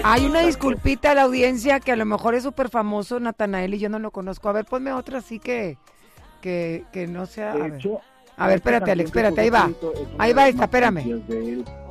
Hay una disculpita a la audiencia que a lo mejor es súper famoso, Natanael, y yo no lo conozco. A ver, ponme otra así que no sea. De hecho, A ver, esta espérate, Alex, canción que espérate, ahí por va. escrito es una Ahí de va las esta, más espérame. conocidas de él.